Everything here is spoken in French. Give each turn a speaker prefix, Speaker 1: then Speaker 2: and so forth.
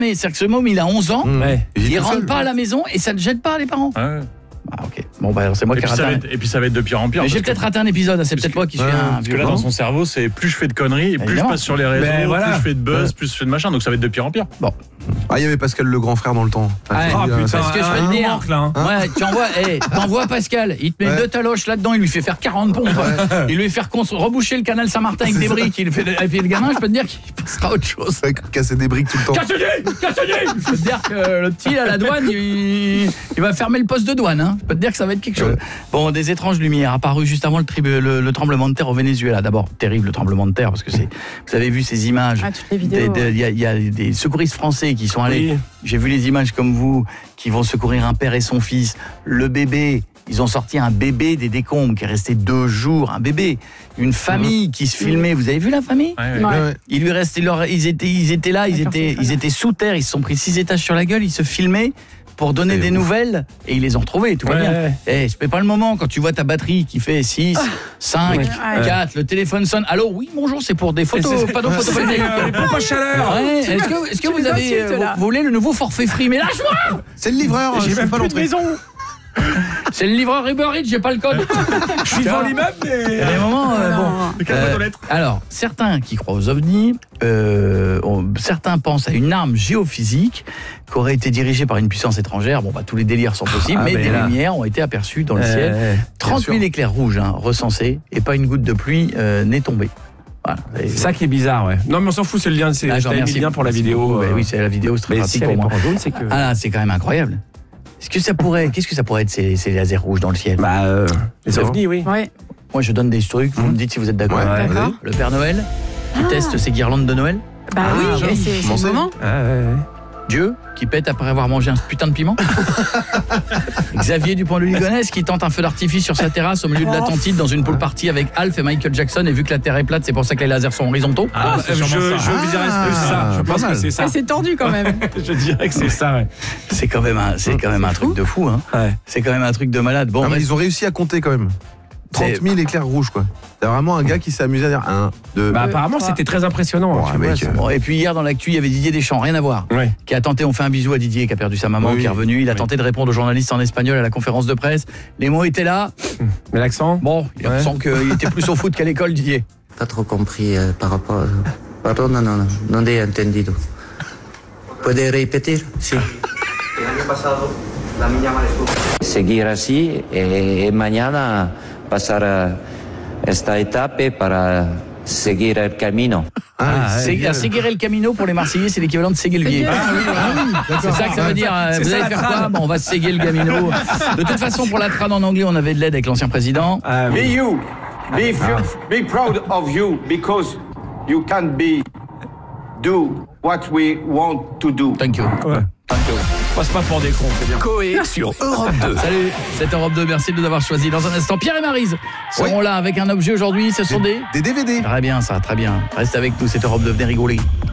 Speaker 1: Mais c'est-à-dire que ce môme, il a 11 ans, il rentre pas à la maison et ça ne gêne pas les parents. Ah ok. Bon bah alors c'est moi qui ai raté.
Speaker 2: Et puis ça va être de pire en pire.
Speaker 1: Mais j'ai peut-être raté un épisode, c'est peut-être moi qui suis un
Speaker 2: parce que là dans son cerveau, c'est plus je fais de conneries, et plus je passe sur les réseaux, plus je fais de buzz, plus je fais de machin, donc ça va être de pire en pire.
Speaker 1: Bon.
Speaker 3: Ah, il y avait Pascal le grand frère dans le temps.
Speaker 1: Putain, parce que je vais te dire. Ouais, t'envoies Pascal, il te met 2 taloches là-dedans, il lui fait faire 40 pompes. Il lui fait faire reboucher le canal Saint-Martin avec des briques, et puis le gamin, je peux te dire qu'il passera à autre chose.
Speaker 3: Casser des briques tout le temps.
Speaker 1: Casse-le. Je peux te dire que le petit à la douane, il va fermer le poste de douane, hein. Je peux te dire que ça va être quelque chose. Bon, des étranges lumières apparues juste avant le tremblement de terre au Venezuela. D'abord, terrible tremblement de terre parce que vous avez vu ces images.
Speaker 4: Toutes les vidéos.
Speaker 1: Il y a des secouristes français qui sont allés. J'ai vu les images comme vous qui vont secourir un père et son fils. Le bébé, ils ont sorti un bébé des décombres qui est resté 2 jours, un bébé. Une famille qui se filmait. Vous avez vu la famille ? Il lui restait ils étaient là, ils étaient sous terre, ils se sont pris 6 étages sur la gueule, ils se filmaient pour donner des nouvelles et ils les ont retrouvés, tout va bien. Je fais pas le moment quand tu vois ta batterie qui fait 6, 5, 4, le téléphone sonne. Allô, oui, bonjour, c'est pour des photos, pas de photovoltaïques.
Speaker 2: Pas chaleur.
Speaker 1: Est-ce que vous avez vous voulez le nouveau forfait free? Mais lâche-moi.
Speaker 3: C'est le livreur,
Speaker 2: j'ai même pas de maison.
Speaker 1: C'est le livreur Uber Eats, j'ai pas le code.
Speaker 2: Je suis devant l'immeuble, mais
Speaker 1: il y a des moments alors, certains qui croient aux ovnis, certains pensent à une arme géophysique qui aurait été dirigée par une puissance étrangère. Bon, tous les délires sont possibles, mais des lumières ont été aperçues dans le ciel. 30 000 éclairs rouges recensés et pas une goutte de pluie n'est tombée. Voilà.
Speaker 5: C'est ça qui est bizarre, Non, mais on s'en fout, c'est le lien, c'est le lien pour la vidéo.
Speaker 1: Oui, c'est la vidéo, c'est très pratique pour moi. C'est quand même incroyable. Qu'est-ce que ça pourrait être ces lasers rouges dans le ciel?
Speaker 5: Les ovnis, oui.
Speaker 1: Moi, je donne des trucs, vous me dites si vous êtes d'accord.
Speaker 4: D'accord.
Speaker 1: Le Père Noël qui teste ses guirlandes de Noël.
Speaker 4: C'est le moment.
Speaker 1: Dieu qui pète après avoir mangé un putain de piment. Xavier Dupont-de Ligonnès qui tente un feu d'artifice sur sa terrasse au milieu de l'Atlantide dans une pool party avec Alf et Michael Jackson, et vu que la Terre est plate, c'est pour ça que les lasers sont horizontaux.
Speaker 5: Je pense que c'est ça.
Speaker 4: C'est tendu quand même.
Speaker 5: Je dirais que c'est ça,
Speaker 1: C'est quand même un truc de fou, hein. C'est quand même un truc de malade. Bon,
Speaker 3: mais ils ont réussi à compter quand même. 30 000 éclairs rouges, quoi. C'est vraiment un gars qui s'est amusé à dire 1, 2.
Speaker 5: Apparemment, c'était très impressionnant.
Speaker 1: Et puis hier dans l'actu, il y avait Didier Deschamps, rien à voir. Qui a tenté, on fait un bisou à Didier qui a perdu sa maman, qui est revenu. Il a tenté de répondre aux journalistes en espagnol à la conférence de presse. Les mots étaient là.
Speaker 5: Mais l'accent?
Speaker 1: Bon, il a l'impression qu'il était plus au foot qu'à l'école, Didier.
Speaker 6: Pas trop compris par rapport. Pardon, non he entendido. ¿Puede repetir? Sí. Seguir así y mañana pasar esta etapa para seguir el camino.
Speaker 1: Seguir el camino pour les Marseillais, c'est l'équivalent de séguer le pied. C'est ça que ça veut dire. Vous allez faire quoi? On va séguer le camino. De toute façon, pour la trad en anglais, on avait de l'aide avec l'ancien président.
Speaker 7: Be proud of you because you can do what we want to do.
Speaker 1: Thank you.
Speaker 5: Passe pas pour des cons, c'est bien.
Speaker 8: Coé sur Europe 2.
Speaker 1: Salut, c'est Europe 2, merci de nous avoir choisis. Dans un instant, Pierre et Maryse seront là avec un objet aujourd'hui, ce sont des
Speaker 3: DVD.
Speaker 1: Très bien ça, très bien. Reste avec nous, c'est Europe 2, venez rigoler.